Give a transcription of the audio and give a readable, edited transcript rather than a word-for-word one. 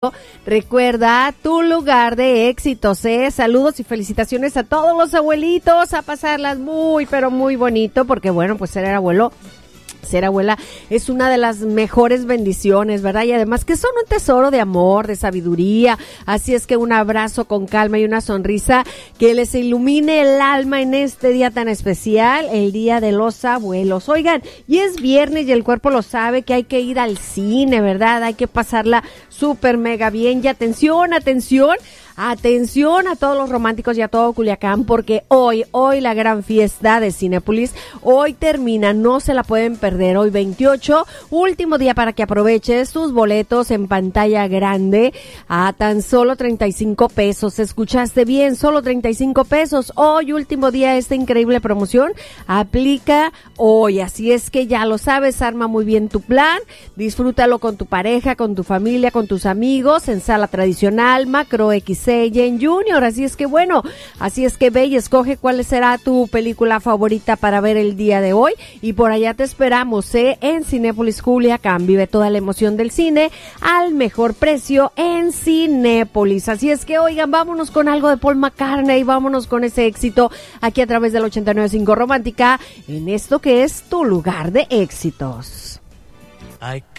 Recuerda tu lugar de éxitos, saludos y felicitaciones a todos los abuelitos, a pasarlas muy, pero muy bonito, porque bueno, pues ser abuela es una de las mejores bendiciones, ¿verdad? Y además que son un tesoro de amor, de sabiduría, así es que un abrazo con calma y una sonrisa que les ilumine el alma en este día tan especial, el Día de los Abuelos. Oigan, y es viernes y el cuerpo lo sabe que hay que ir al cine, ¿verdad? Hay que pasarla súper mega bien y atención a todos los románticos y a todo Culiacán, porque hoy la gran fiesta de Cinépolis, hoy termina, no se la pueden perder, hoy 28, último día para que aproveches tus boletos en pantalla grande a tan solo 35 pesos, ¿escuchaste bien? Solo 35 pesos, hoy último día de esta increíble promoción, aplica hoy, así es que ya lo sabes, arma muy bien tu plan, disfrútalo con tu pareja, con tu familia, con tus amigos, en sala tradicional, macro XC y en Junior, así es que ve y escoge cuál será tu película favorita para ver el día de hoy y por allá te esperamos, en Cinépolis Culiacán, vive toda la emoción del cine al mejor precio en Cinépolis, así es que oigan, vámonos con algo de Paul McCartney, vámonos con ese éxito aquí a través del 89.5 Romántica en esto que es tu lugar de éxitos.